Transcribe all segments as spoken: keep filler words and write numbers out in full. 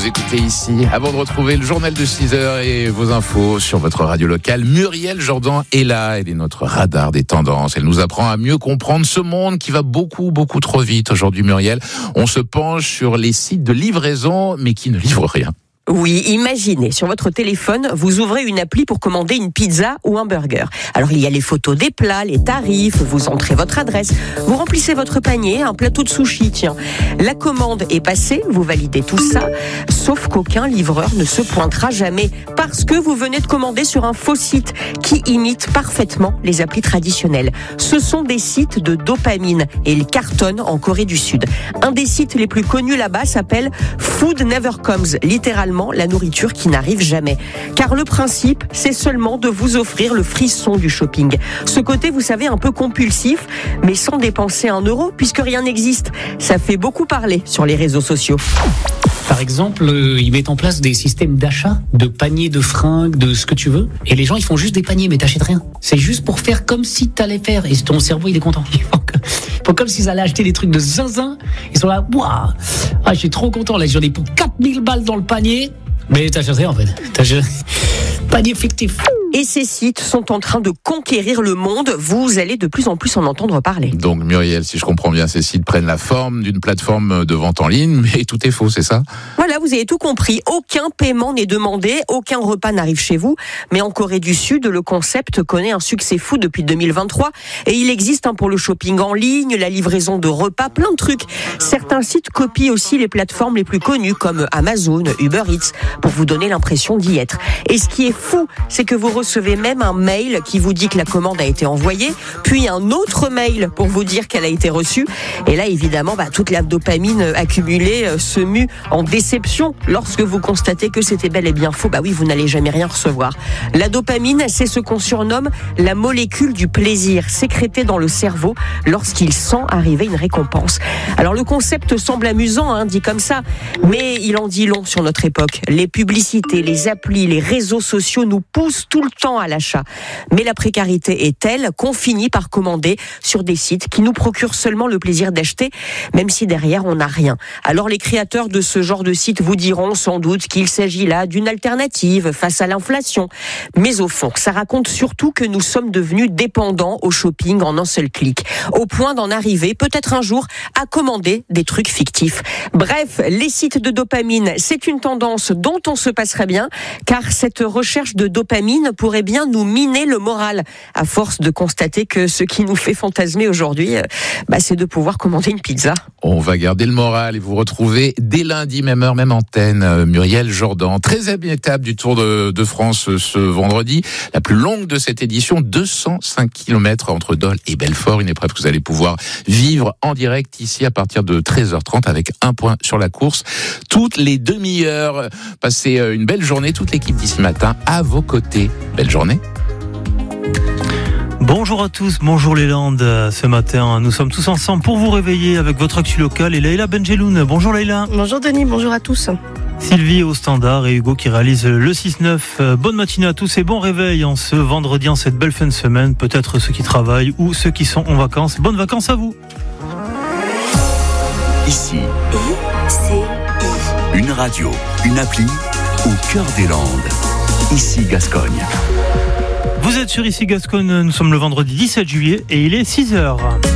nous écoutez ici. Avant de retrouver le journal de six heures et vos infos sur votre radio locale, Muriel Jourdan est là. Elle est notre radar des tendances. Elle nous apprend à mieux comprendre ce monde qui va beaucoup, beaucoup trop vite. Aujourd'hui, Muriel, on se penche sur les sites de livraison, mais qui ne livrent rien. Oui, imaginez, sur votre téléphone, vous ouvrez une appli pour commander une pizza ou un burger. Alors, il y a les photos des plats, les tarifs, vous entrez votre adresse, vous remplissez votre panier, un plateau de sushi, tiens. La commande est passée, vous validez tout ça, sauf qu'aucun livreur ne se pointera jamais parce que vous venez de commander sur un faux site qui imite parfaitement les applis traditionnelles. Ce sont des sites de dopamine et ils cartonnent en Corée du Sud. Un des sites les plus connus là-bas s'appelle Food Never Comes, littéralement la nourriture qui n'arrive jamais. Car le principe, c'est seulement de vous offrir le frisson du shopping. Ce côté, vous savez, un peu compulsif, mais sans dépenser un euro, puisque rien n'existe. Ça fait beaucoup parler sur les réseaux sociaux. Par exemple, euh, ils mettent en place des systèmes d'achat, de paniers de fringues, de ce que tu veux. Et les gens, ils font juste des paniers, mais t'achètes rien. C'est juste pour faire comme si t'allais faire. Et ton cerveau, il est content. Ils font comme s'ils allaient acheter des trucs de zinzin. Ils sont là, waouh, ah, je suis trop content. Là, j'en ai pour quatre mille balles dans le panier. Mais t'achètes rien, en fait. T'achètes... Panier fictif. Et ces sites sont en train de conquérir le monde. Vous allez de plus en plus en entendre parler. Donc Muriel, si je comprends bien, ces sites prennent la forme d'une plateforme de vente en ligne, mais tout est faux, c'est ça ? Voilà, vous avez tout compris. Aucun paiement n'est demandé, aucun repas n'arrive chez vous. Mais en Corée du Sud, le concept connaît un succès fou depuis deux mille vingt-trois. Et il existe hein, pour le shopping en ligne, la livraison de repas, plein de trucs. Certains sites copient aussi les plateformes les plus connues comme Amazon, Uber Eats, pour vous donner l'impression d'y être. Et ce qui est fou, c'est que vous recevez même un mail qui vous dit que la commande a été envoyée, puis un autre mail pour vous dire qu'elle a été reçue. Et là, évidemment, bah, toute la dopamine accumulée euh, se mue en déception lorsque vous constatez que c'était bel et bien faux. Bah oui, vous n'allez jamais rien recevoir. La dopamine, c'est ce qu'on surnomme la molécule du plaisir, sécrétée dans le cerveau lorsqu'il sent arriver une récompense. Alors le concept semble amusant, hein, dit comme ça, mais il en dit long sur notre époque. Les publicités, les applis, les réseaux sociaux nous poussent tout le temps à l'achat. Mais la précarité est telle qu'on finit par commander sur des sites qui nous procurent seulement le plaisir d'acheter, même si derrière on n'a rien. Alors les créateurs de ce genre de site vous diront sans doute qu'il s'agit là d'une alternative face à l'inflation. Mais au fond, ça raconte surtout que nous sommes devenus dépendants au shopping en un seul clic, au point d'en arriver peut-être un jour à commander des trucs fictifs. Bref, les sites de dopamine, c'est une tendance dont on se passerait bien, car cette recherche de dopamine pourrait bien nous miner le moral, à force de constater que ce qui nous fait fantasmer aujourd'hui, bah, c'est de pouvoir commander une pizza. On va garder le moral et vous retrouver dès lundi, même heure, même antenne. Muriel Jourdan, treizième étape du Tour de, de France ce vendredi, la plus longue de cette édition, deux cent cinq kilomètres entre Dole et Belfort, une épreuve que vous allez pouvoir vivre en direct ici à partir de treize heures trente avec un point sur la course. Toutes les demi-heures, passez une belle journée, toute l'équipe d'ici matin à vos côtés. Belle journée. Bonjour à tous, bonjour les Landes. Ce matin, nous sommes tous ensemble pour vous réveiller avec votre actu local et Leïla Benjeloun. Bonjour Leïla. Bonjour Denis, bonjour à tous. Sylvie au standard et Hugo qui réalise le six neuf. Bonne matinée à tous et bon réveil en ce vendredi, en cette belle fin de semaine. Peut-être ceux qui travaillent ou ceux qui sont en vacances. Bonnes vacances à vous. Ici, I C I. Une radio, une appli au cœur des Landes. Ici Gascogne. Vous êtes sur Ici Gascogne, nous sommes le vendredi dix-sept juillet et il est six heures.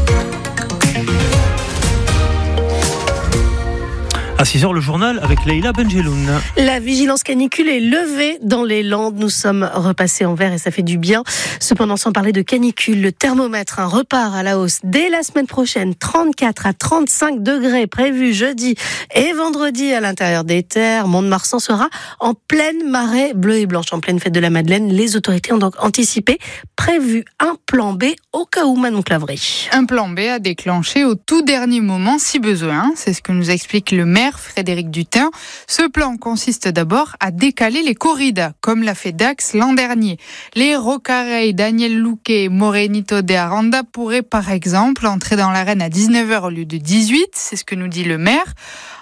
À six heures, le journal avec Leïla Benjeloun. La vigilance canicule est levée dans les Landes. Nous sommes repassés en vert et ça fait du bien. Cependant, sans parler de canicule, le thermomètre hein, repart à la hausse dès la semaine prochaine. trente-quatre à trente-cinq degrés prévus jeudi et vendredi à l'intérieur des terres. Mont-de-Marsan sera en pleine marée bleue et blanche, en pleine fête de la Madeleine. Les autorités ont donc anticipé, prévu un plan B au cas où, Manon Clavry. Un plan B à déclencher au tout dernier moment si besoin. C'est ce que nous explique le maire Frédéric Dutin. Ce plan consiste d'abord à décaler les corridas, comme l'a fait Dax l'an dernier. Les Rocareil, Daniel Luque, Morenito de Aranda pourraient par exemple entrer dans l'arène à dix-neuf heures au lieu de dix-huit, c'est ce que nous dit le maire.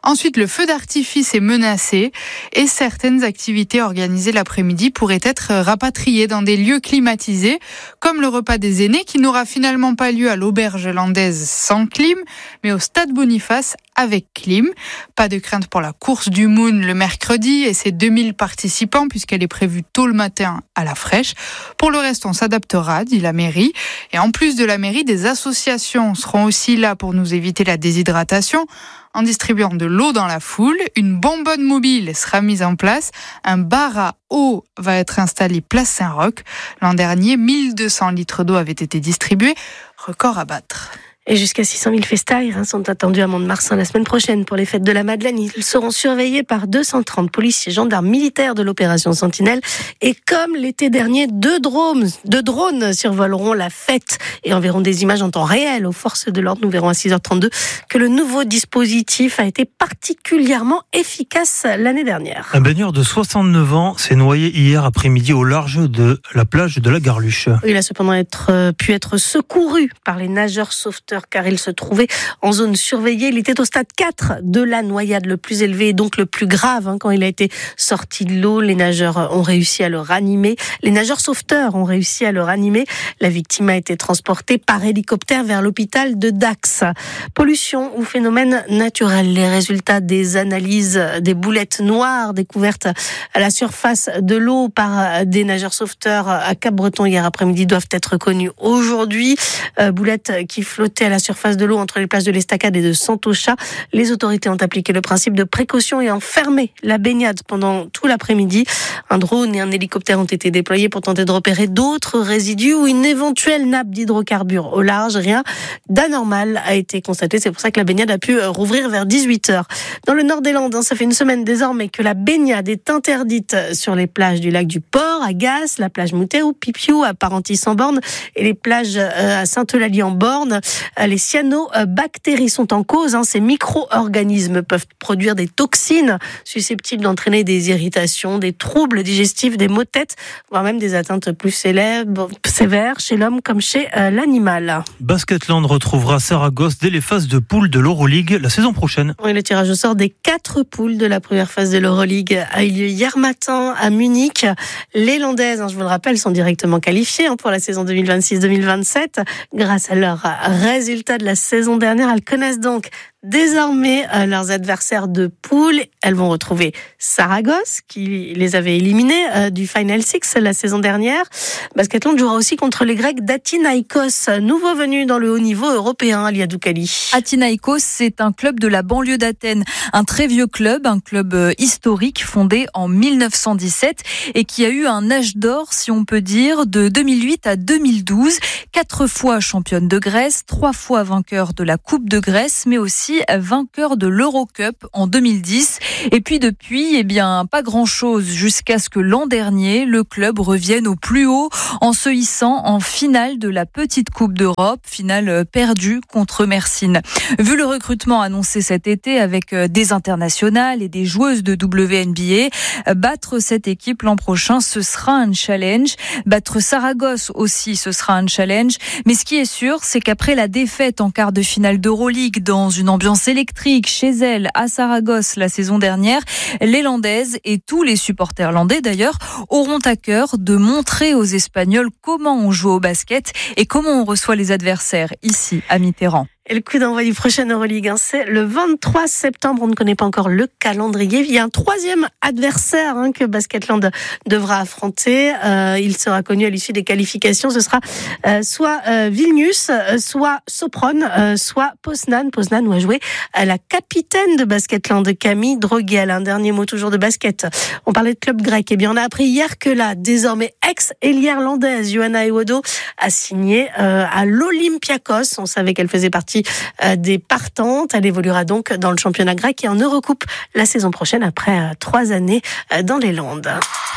Ensuite, le feu d'artifice est menacé et certaines activités organisées l'après-midi pourraient être rapatriées dans des lieux climatisés, comme le repas des aînés qui n'aura finalement pas lieu à l'auberge landaise sans clim, mais au stade Boniface avec clim. Pas de crainte pour la course du Moon le mercredi et ses deux mille participants puisqu'elle est prévue tôt le matin à la fraîche. Pour le reste, on s'adaptera, dit la mairie. Et en plus de la mairie, des associations seront aussi là pour nous éviter la déshydratation en distribuant de l'eau dans la foule. Une bonbonne mobile sera mise en place. Un bar à eau va être installé place Saint-Roch. L'an dernier, mille deux cents litres d'eau avaient été distribués. Record à battre. Et jusqu'à six cent mille festaires sont attendus à Mont-de-Marsan la semaine prochaine pour les fêtes de la Madeleine. Ils seront surveillés par deux cent trente policiers, gendarmes, militaires de l'opération Sentinelle. Et comme l'été dernier, deux drones, deux drones survoleront la fête et enverront des images en temps réel aux forces de l'ordre. Nous verrons à six heures trente-deux que le nouveau dispositif a été particulièrement efficace l'année dernière. Un baigneur de soixante-neuf ans s'est noyé hier après-midi au large de la plage de la Garluche. Il a cependant être, pu être secouru par les nageurs sauveteurs car il se trouvait en zone surveillée. Il était au stade quatre de la noyade, le plus élevé et donc le plus grave. Hein, quand il a été sorti de l'eau, les nageurs ont réussi à le ranimer. Les nageurs sauveteurs ont réussi à le ranimer. La victime a été transportée par hélicoptère vers l'hôpital de Dax. Pollution ou phénomène naturel. Les résultats des analyses des boulettes noires découvertes à la surface de l'eau par des nageurs sauveteurs à Cap-Breton hier après-midi doivent être connus aujourd'hui. Euh, boulettes qui flottaient à la surface de l'eau entre les plages de l'Estacade et de Santocha. Les autorités ont appliqué le principe de précaution et ont fermé la baignade pendant tout l'après-midi. Un drone et un hélicoptère ont été déployés pour tenter de repérer d'autres résidus ou une éventuelle nappe d'hydrocarbures au large. Rien d'anormal a été constaté. C'est pour ça que la baignade a pu rouvrir vers dix-huit heures. Dans le nord des Landes, ça fait une semaine désormais que la baignade est interdite sur les plages du lac du Port, à Gasse, la plage Moutet ou Pipiou à Parentis-en-Borne et les plages à Sainte-Eulalie-en-Borne. Les cyanobactéries sont en cause. Hein. Ces micro-organismes peuvent produire des toxines susceptibles d'entraîner des irritations, des troubles digestifs, des maux de tête, voire même des atteintes plus célèbres, sévères chez l'homme comme chez euh, l'animal. Basketland retrouvera Saragosse dès les phases de poule de l'Euroleague la saison prochaine. Oui, le tirage au sort des quatre poules de la première phase de l'Euroleague a eu lieu hier matin à Munich. Les Landaises, hein, je vous le rappelle, sont directement qualifiées hein, pour la saison deux mille vingt-six deux mille vingt-sept grâce à leur résultats de la saison dernière. Elles connaissent donc désormais euh, leurs adversaires de poule. Elles vont retrouver Saragosse, qui les avait éliminés euh, du Final Six la saison dernière. Basketland jouera aussi contre les Grecs d'Athinaikos, nouveau venu dans le haut niveau européen, Alia Doukali. Athinaikos, c'est un club de la banlieue d'Athènes, un très vieux club, un club historique fondé en mille neuf cent dix-sept et qui a eu un âge d'or, si on peut dire, de deux mille huit à deux mille douze. Quatre fois championne de Grèce, trois fois vainqueur de la Coupe de Grèce, mais aussi vainqueur de l'Eurocup en deux mille dix. Et puis depuis, eh bien, pas grand-chose jusqu'à ce que l'an dernier, le club revienne au plus haut en se hissant en finale de la petite Coupe d'Europe, finale perdue contre Mersin. Vu le recrutement annoncé cet été avec des internationales et des joueuses de W N B A, battre cette équipe l'an prochain, ce sera un challenge. Battre Saragosse aussi, ce sera un challenge. Mais ce qui est sûr, c'est qu'après la défaite en quart de finale d'Euroleague dans une ambiance électrique chez elle à Saragosse la saison dernière, les Landaises et tous les supporters landais d'ailleurs auront à cœur de montrer aux Espagnols comment on joue au basket et comment on reçoit les adversaires ici à Mitterrand. Et le coup d'envoi du prochain Euroleague, hein, c'est le vingt-trois septembre. On ne connaît pas encore le calendrier. Il y a un troisième adversaire hein, que Basketland devra affronter. Euh, il sera connu à l'issue des qualifications. Ce sera euh, soit euh, Vilnius, euh, soit Sopron, euh, soit Poznan. Poznan où a joué euh, la capitaine de Basketland, Camille Droguel. Un dernier mot toujours de basket. On parlait de club grec. Eh bien, on a appris hier que la désormais ex-Irlandaise Johanna Ewodo a signé euh, à l'Olympiakos. On savait qu'elle faisait partie des partantes. Elle évoluera donc dans le championnat grec et en Eurocoupe la saison prochaine après trois années dans les Landes.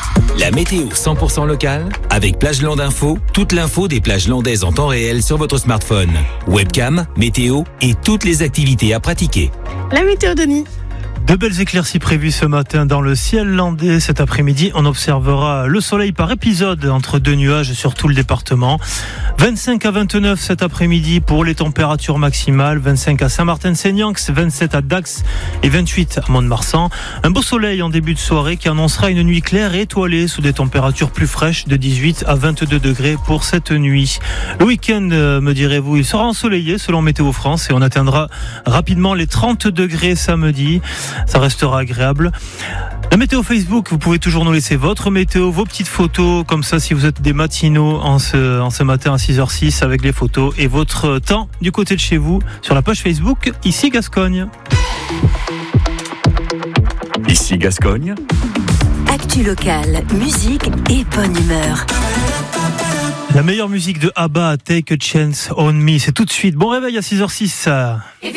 La météo cent pour cent locale avec Plage Land Info, toute l'info des plages landaises en temps réel sur votre smartphone. Webcam, météo et toutes les activités à pratiquer. La météo, Denis. De belles éclaircies prévues ce matin dans le ciel landais. Cet après-midi, on observera le soleil par épisode entre deux nuages sur tout le département. vingt-cinq à vingt-neuf cet après-midi pour les températures maximales. vingt-cinq à Saint-Martin-Seignanx, vingt-sept à Dax et vingt-huit à Mont-de-Marsan. Un beau soleil en début de soirée qui annoncera une nuit claire et étoilée sous des températures plus fraîches de dix-huit à vingt-deux degrés pour cette nuit. Le week-end, me direz-vous, il sera ensoleillé selon Météo France et on atteindra rapidement les trente degrés samedi. Ça restera agréable. La météo Facebook, vous pouvez toujours nous laisser votre météo, vos petites photos, comme ça si vous êtes des matinaux en ce, en ce matin à six heures six avec les photos et votre temps du côté de chez vous sur la page Facebook Ici Gascogne. Ici Gascogne. Actu locale, musique et bonne humeur. La meilleure musique de ABBA, Take a Chance on Me, c'est tout de suite. Bon réveil à six heures six.